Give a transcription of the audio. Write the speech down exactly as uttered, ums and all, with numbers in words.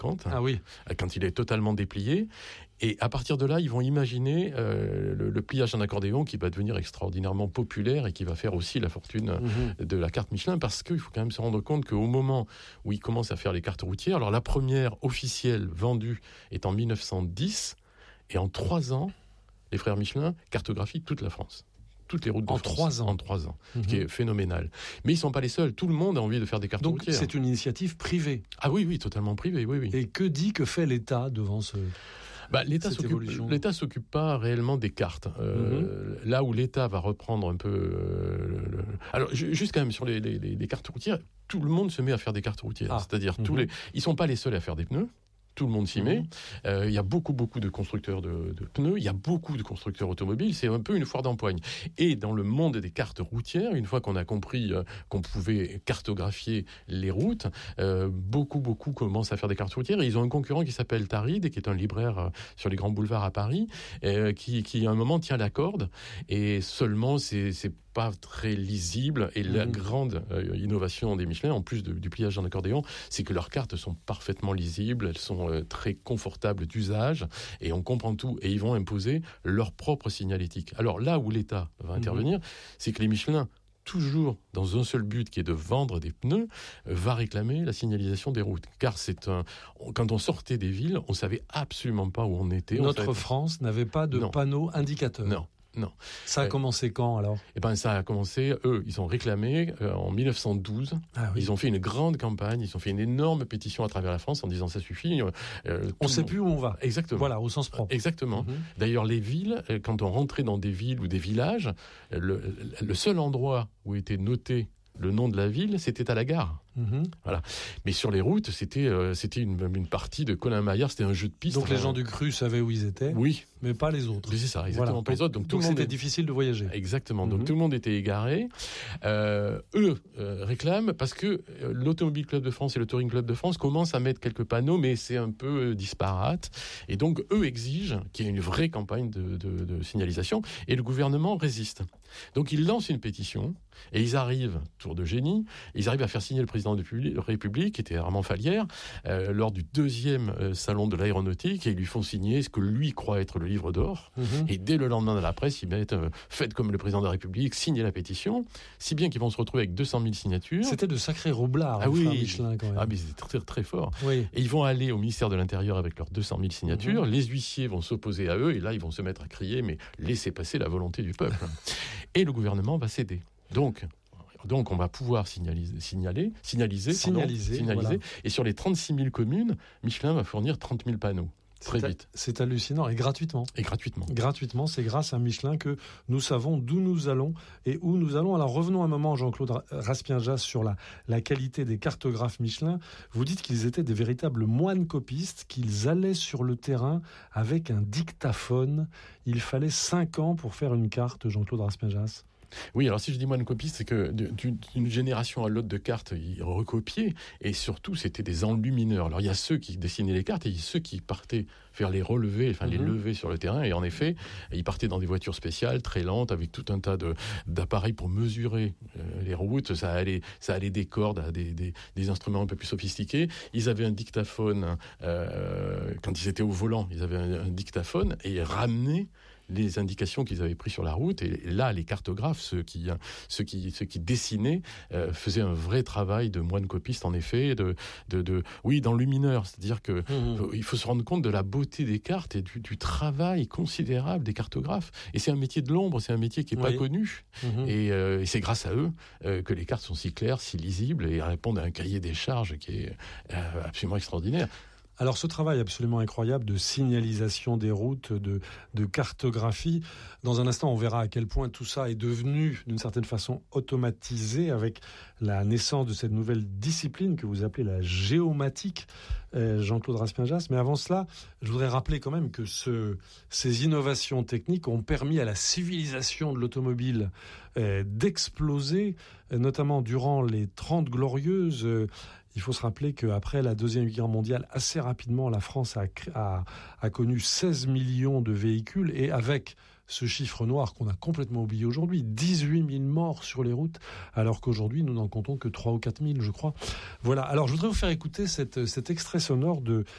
Kant, ah oui. quand il est totalement déplié. Et à partir de là, ils vont imaginer euh, le, le pliage en accordéon qui va devenir extraordinairement populaire et qui va faire aussi la fortune mmh. de la carte Michelin, parce qu'il faut quand même se rendre compte qu'au moment où ils commencent à faire les cartes routières, alors la première officielle vendue est en dix-neuf cent dix, et en trois ans, les frères Michelin cartographient toute la France. Toutes les routes de en France. Trois ans. En trois ans. Mmh. Ce qui est phénoménal. Mais ils ne sont pas les seuls. Tout le monde a envie de faire des cartes Donc, routières. Donc c'est une initiative privée. Ah oui, oui, totalement privée, oui, oui. Et que dit, que fait l'État devant ce... Bah, l'État s'occupe, l'État s'occupe pas réellement des cartes. Euh, mm-hmm. Là où l'État va reprendre un peu... Euh, le... Alors, juste quand même, sur les, les, les cartes routières, tout le monde se met à faire des cartes routières. Ah. C'est-à-dire, mm-hmm. tous les... ils sont pas les seuls à faire des pneus. Tout le monde s'y met. Il euh, y a beaucoup, beaucoup de constructeurs de, de pneus. Il y a beaucoup de constructeurs automobiles. C'est un peu une foire d'empoigne. Et dans le monde des cartes routières, une fois qu'on a compris euh, qu'on pouvait cartographier les routes, euh, beaucoup, beaucoup commencent à faire des cartes routières. Et ils ont un concurrent qui s'appelle Tarid, qui est un libraire euh, sur les grands boulevards à Paris, euh, qui, qui, à un moment, tient la corde. Et seulement, c'est... c'est pas très lisible, et mmh. la grande euh, innovation des Michelin, en plus de, du pliage en accordéon, c'est que leurs cartes sont parfaitement lisibles, elles sont euh, très confortables d'usage, et on comprend tout, et ils vont imposer leur propre signalétique. Alors là où l'État va intervenir, mmh. c'est que les Michelin, toujours dans un seul but qui est de vendre des pneus, euh, va réclamer la signalisation des routes. Car c'est un, on, quand on sortait des villes, on savait absolument pas où on était. Notre on savait... France n'avait pas de non. panneaux indicateurs. Non. Non. Ça a euh, commencé quand alors ? Eh ben ça a commencé. Eux, ils ont réclamé euh, en dix-neuf cent douze. Ah, oui. Ils ont fait une grande campagne. Ils ont fait une énorme pétition à travers la France en disant ça suffit. Euh, on ne sait plus où on va. Exactement. Voilà, au sens propre. Exactement. Mm-hmm. D'ailleurs, les villes, quand on rentrait dans des villes ou des villages, le, le seul endroit où était noté le nom de la ville, c'était à la gare. Mmh. Voilà. Mais sur les routes, c'était, euh, c'était une, une partie de Colin Maillard, c'était un jeu de piste. Donc les gens du cru savaient où ils étaient, oui, mais pas les autres. C'est ça, exactement, voilà. Pas les autres. Donc, Donc tout le monde c'était est... difficile de voyager. Exactement. Donc mmh. tout le monde était égaré. Euh, eux euh, réclament parce que euh, l'Automobile Club de France et le Touring Club de France commencent à mettre quelques panneaux, mais c'est un peu euh, disparate. Et donc eux exigent qu'il y ait une vraie campagne de, de, de signalisation, et le gouvernement résiste. Donc ils lancent une pétition et ils arrivent, tour de génie, ils arrivent à faire signer le président de la République, qui était Armand Fallières, euh, lors du deuxième euh, salon de l'aéronautique, et ils lui font signer ce que lui croit être le livre d'or. Mmh. Et dès le lendemain de la presse, ils mettent euh, « Faites comme le président de la République, signez la pétition », si bien qu'ils vont se retrouver avec deux cent mille signatures. C'était de sacrés roublards, ah oui, Michelin quand même. Ah mais c'était très, très fort. Oui. Et ils vont aller au ministère de l'Intérieur avec leurs deux cent mille signatures, mmh. les huissiers vont s'opposer à eux, et là ils vont se mettre à crier « Mais laissez passer la volonté du peuple ». Et le gouvernement va céder. Donc... Donc, on va pouvoir signaliser, signaler, signaliser, signaliser, pardon, signaliser. Voilà. Et sur les trente-six mille communes, Michelin va fournir trente mille panneaux. Très c'est vite. A, c'est hallucinant, et gratuitement. Et gratuitement. Gratuitement, c'est grâce à Michelin que nous savons d'où nous allons et où nous allons. Alors revenons un moment, Jean-Claude Raspien-Jass, sur la, la qualité des cartographes Michelin. Vous dites qu'ils étaient des véritables moines copistes, qu'ils allaient sur le terrain avec un dictaphone. Il fallait cinq ans pour faire une carte, Jean-Claude Raspien-Jass. Oui, alors si je dis moine copiste, c'est que d'une génération à l'autre de cartes, ils recopiaient, et surtout c'était des enlumineurs. Alors il y a ceux qui dessinaient les cartes et il y a ceux qui partaient faire les relevés, enfin mm-hmm. les lever sur le terrain, et en effet, ils partaient dans des voitures spéciales, très lentes, avec tout un tas de, d'appareils pour mesurer euh, les routes. Ça allait, ça allait des cordes à des, des, des instruments un peu plus sophistiqués. Ils avaient un dictaphone, euh, quand ils étaient au volant, ils avaient un, un dictaphone, et ils ramenaient les indications qu'ils avaient prises sur la route. Et là, les cartographes, ceux qui, ceux qui, ceux qui dessinaient, euh, faisaient un vrai travail de moine copiste, en effet, de, de, de, oui, d'enlumineur. C'est-à-dire que mmh. il faut se rendre compte de la beauté des cartes et du, du travail considérable des cartographes. Et c'est un métier de l'ombre, c'est un métier qui est oui. pas connu. Mmh. Et, euh, et c'est grâce à eux euh, que les cartes sont si claires, si lisibles, et répondent à un cahier des charges qui est euh, absolument extraordinaire. Alors ce travail absolument incroyable de signalisation des routes, de, de cartographie, dans un instant on verra à quel point tout ça est devenu d'une certaine façon automatisé avec la naissance de cette nouvelle discipline que vous appelez la géomatique, euh, Jean-Claude Raspien-Jass. Mais avant cela, je voudrais rappeler quand même que ce, ces innovations techniques ont permis à la civilisation de l'automobile euh, d'exploser, euh, notamment durant les Trente Glorieuses. Euh, Il faut se rappeler qu'après la Deuxième Guerre mondiale, assez rapidement, la France a, a, a connu seize millions de véhicules, et avec ce chiffre noir qu'on a complètement oublié aujourd'hui, dix-huit mille morts sur les routes, alors qu'aujourd'hui nous n'en comptons que trois ou quatre mille, je crois. Voilà, alors je voudrais vous faire écouter cette, cet extrait sonore de